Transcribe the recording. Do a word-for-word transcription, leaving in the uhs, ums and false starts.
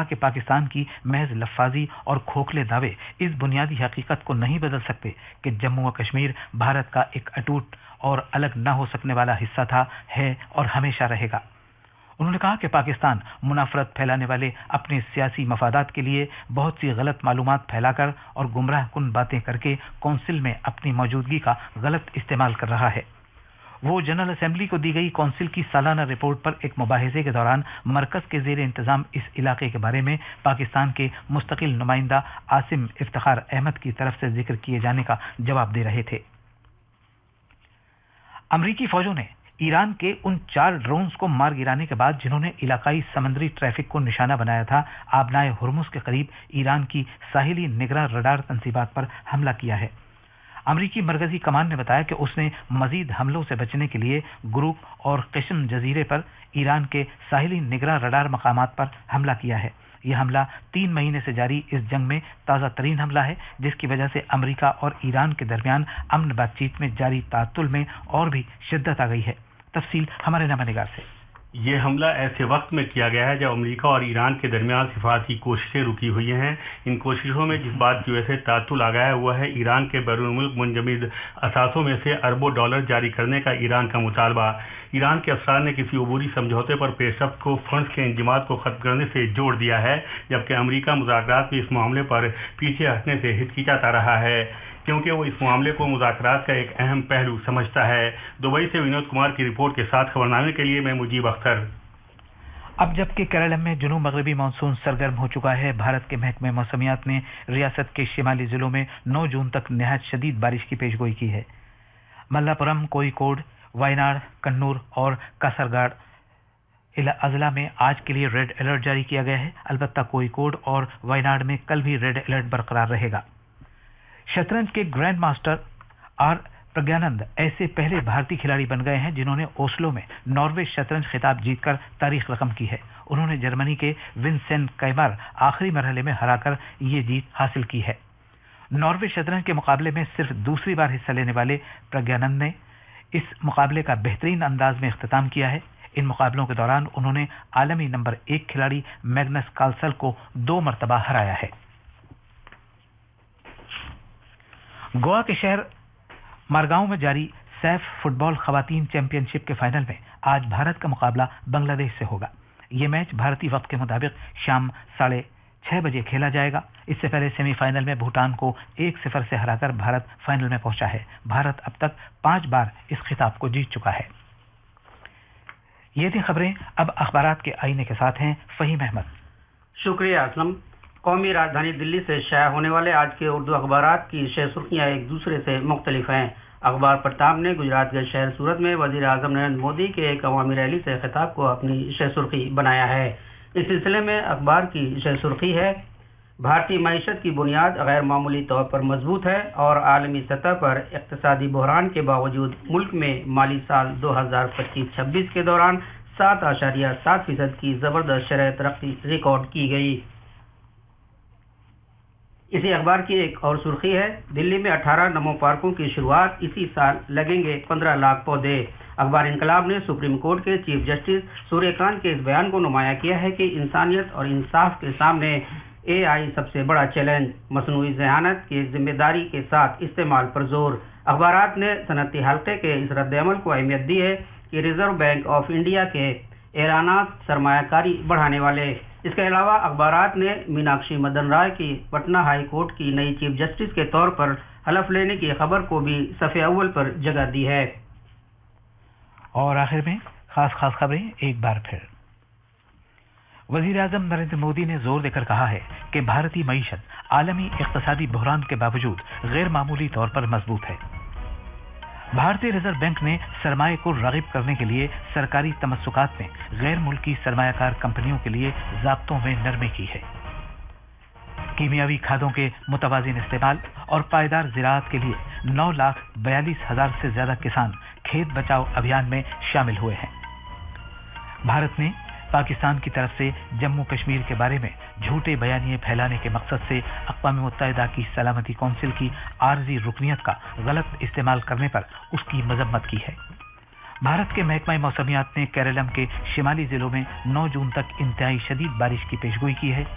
کہ پاکستان کی محض لفاظی اور کھوکھلے دعوے اس بنیادی حقیقت کو نہیں بدل سکتے کہ جموں و کشمیر بھارت کا ایک اٹوٹ اور الگ نہ ہو سکنے والا حصہ تھا، ہے اور ہمیشہ رہے گا۔ انہوں نے کہا کہ پاکستان منافرت پھیلانے والے اپنے سیاسی مفادات کے لیے بہت سی غلط معلومات پھیلا کر اور گمراہ کن باتیں کر کے کونسل میں اپنی موجودگی کا غلط استعمال کر رہا ہے۔ وہ جنرل اسمبلی کو دی گئی کونسل کی سالانہ رپورٹ پر ایک مباحثے کے دوران مرکز کے زیر انتظام اس علاقے کے بارے میں پاکستان کے مستقل نمائندہ عاصم افتخار احمد کی طرف سے ذکر کیے جانے کا جواب دے رہے تھے۔ امریکی فوجوں نے ایران کے ان چار ڈرونز کو مار گرانے کے بعد جنہوں نے علاقائی سمندری ٹریفک کو نشانہ بنایا تھا، آبنائے ہرمز کے قریب ایران کی ساحلی نگراں رڈار تنصیبات پر حملہ کیا ہے۔ امریکی مرکزی کمان نے بتایا کہ اس نے مزید حملوں سے بچنے کے لیے گروپ اور قسم جزیرے پر ایران کے ساحلی نگراں رڈار مقامات پر حملہ کیا ہے۔ یہ حملہ تین مہینے سے جاری اس جنگ میں تازہ ترین حملہ ہے، جس کی وجہ سے امریکہ اور ایران کے درمیان امن بات چیت میں جاری تعطل میں اور بھی شدت آ گئی ہے۔ تفصیل ہمارے نامہ نگار سے۔ یہ حملہ ایسے وقت میں کیا گیا ہے جب امریکہ اور ایران کے درمیان سفارتی کوششیں رکی ہوئی ہیں۔ ان کوششوں میں جس بات کی وجہ سے تعطل آ گیا ہے وہ ہے ایران کے بیرون ملک منجمد اثاثوں میں سے اربوں ڈالر جاری کرنے کا ایران کا مطالبہ۔ ایران کے افسران نے کسی عبوری سمجھوتے پر پیش رفت کو فنڈز کے انجماد کو ختم کرنے سے جوڑ دیا ہے، جبکہ امریکہ مذاکرات میں اس معاملے پر پیچھے ہٹنے سے ہچکچاتا رہا ہے کیونکہ وہ اس معاملے کو مذاکرات کا ایک اہم پہلو سمجھتا ہے۔ دبئی سے ونود کمار کی رپورٹ کے ساتھ خبرنامے کے لیے میں مجیب اختر۔ اب جبکہ کیرالم میں جنوب مغربی مانسون سرگرم ہو چکا ہے، بھارت کے محکمہ موسمیات نے ریاست کے شمالی ضلعوں میں نو جون تک نہایت شدید بارش کی پیشگوئی کی ہے۔ ملا پورم، کوئیکوڈ، وائناڈ، کنور اور کاسرگاڑ اضلاع میں آج کے لیے ریڈ الرٹ جاری کیا گیا ہے، البتہ کوئیکوڈ اور وائناڈ میں کل بھی ریڈ الرٹ برقرار رہے گا۔ شطرنج کے گرینڈ ماسٹر آر پرگیانند ایسے پہلے بھارتی کھلاڑی بن گئے ہیں جنہوں نے اوسلو میں ناروے شطرنج خطاب جیت کر تاریخ رقم کی ہے۔ انہوں نے جرمنی کے ونسینٹ کائمر آخری مرحلے میں ہرا کر یہ جیت حاصل کی ہے۔ ناروے شطرنج کے مقابلے میں صرف دوسری بار حصہ لینے والے پرگیانند نے اس مقابلے کا بہترین انداز میں اختتام کیا ہے۔ ان مقابلوں کے دوران انہوں نے عالمی نمبر ایک کھلاڑی میگنس کارلسن کو دو مرتبہ ہرایا ہے۔ گوا کے شہر مارگاؤں میں جاری سیف فٹ بال خواتین چیمپئن شپ کے فائنل میں آج بھارت کا مقابلہ بنگلہ دیش سے ہوگا۔ یہ میچ بھارتی وقت کے مطابق شام ساڑھے چھ بجے کھیلا جائے گا۔ اس سے پہلے سیمی فائنل میں بھوٹان کو ایک صفر سے ہرا کر بھارت فائنل میں پہنچا ہے۔ بھارت اب تک پانچ بار اس خطاب کو جیت چکا ہے۔ یہ تھی خبریں، اب اخبارات کے آئینے کے ساتھ ہیں فہیم احمد۔ شکریہ اسلم۔ قومی راجدھانی دلی سے شائع ہونے والے آج کے اردو اخبارات کی شہ سرخیاں ایک دوسرے سے مختلف ہیں۔ اخبار پرتاپ نے گجرات کے شہر سورت میں وزیر اعظم نریندر مودی کے ایک عوامی ریلی سے خطاب کو اپنی شہ سرخی بنایا ہے۔ اس سلسلے میں اخبار کی شہ سرخی ہے: بھارتی معیشت کی بنیاد غیر معمولی طور پر مضبوط ہے اور عالمی سطح پر اقتصادی بحران کے باوجود ملک میں مالی سال دو ہزار پچیس چھبیس کے دوران سات اشاریہ سات فیصد کی زبردست شرح ترقی ریکارڈ کی گئی۔ اسی اخبار کی ایک اور سرخی ہے: دلی میں اٹھارہ نمو پارکوں کی شروعات، اسی سال لگیں گے پندرہ لاکھ پودے۔ اخبار انقلاب نے سپریم کورٹ کے چیف جسٹس سوریہ کانت کے اس بیان کو نمایاں کیا ہے کہ انسانیت اور انصاف کے سامنے اے آئی سب سے بڑا چیلنج، مصنوعی ذہانت کی ذمہ داری کے ساتھ استعمال پر زور۔ اخبارات نے صنعتی حلقے کے اس رد عمل کو اہمیت دی ہے کہ ریزرو بینک آف انڈیا کے اعلانات سرمایہ کاری بڑھانے والے۔ اس کے علاوہ اخبارات نے میناکشی مدن رائے کی پٹنہ ہائی کورٹ کی نئی چیف جسٹس کے طور پر حلف لینے کی خبر کو بھی صفحہ اول پر جگہ دی ہے۔ اور آخر میں خاص خاص خبریں ایک بار پھر۔ وزیر اعظم نریندر مودی نے زور دے کر کہا ہے کہ بھارتی معیشت عالمی اقتصادی بحران کے باوجود غیر معمولی طور پر مضبوط ہے۔ بھارتی ریزرو بینک نے سرمایہ کو راغب کرنے کے لیے سرکاری تمسکات میں غیر ملکی سرمایہ کار کمپنیوں کے لیے ضابطوں میں نرمی کی ہے۔ کیمیاوی کھادوں کے متوازن استعمال اور پائیدار زراعت کے لیے نو لاکھ بیالیس ہزار سے زیادہ کسان کھیت بچاؤ ابھیان میں شامل ہوئے ہیں۔ بھارت نے پاکستان کی طرف سے جموں کشمیر کے بارے میں جھوٹے بیانیے پھیلانے کے مقصد سے اقوام متحدہ کی سلامتی کونسل کی عارضی رکنیت کا غلط استعمال کرنے پر اس کی مذمت کی ہے۔ بھارت کے محکمہ موسمیات نے کیرالم کے شمالی ضلعوں میں نو جون تک انتہائی شدید بارش کی پیشگوئی کی ہے۔